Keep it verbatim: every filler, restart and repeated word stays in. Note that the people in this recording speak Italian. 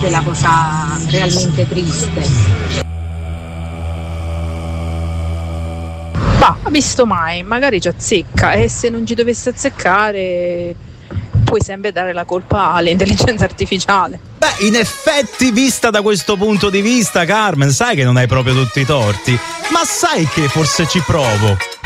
questa è la cosa realmente triste. Bah, visto mai, magari ci azzecca, e se non ci dovesse azzeccare puoi sempre dare la colpa all'intelligenza artificiale. Beh, in effetti, vista da questo punto di vista, Carmen, sai che non hai proprio tutti i torti, ma sai che forse ci provo.